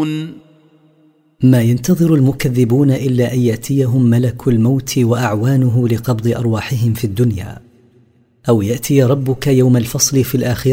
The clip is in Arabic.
ما ينتظر المكذبون إلا أن يأتيهم ملك الموت وأعوانه لقبض أرواحهم في الدنيا، أو يأتي ربك يوم الفصل في الآخرة